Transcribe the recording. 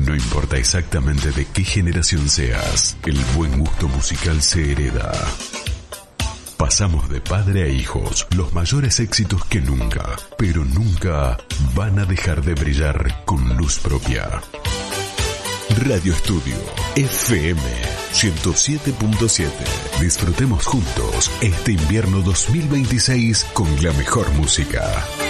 No importa exactamente de qué generación seas, el buen gusto musical se hereda. Pasamos de padre a hijos los mayores éxitos que nunca, pero nunca van a dejar de brillar con luz propia. Radio Estudio FM 107.7. Disfrutemos juntos este invierno 2026 con la mejor música.